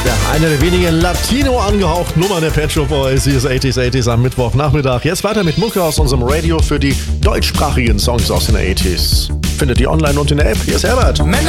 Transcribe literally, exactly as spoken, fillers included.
Ja, eine der wenigen Latino angehauchten Nummern der Pet Shop Boys. Hier ist achtziger achtziger am Mittwochnachmittag. Jetzt weiter mit Mucke aus unserem Radio für die deutschsprachigen Songs aus den achtziger. Findet ihr online und in der App. Hier ist Herbert. Männer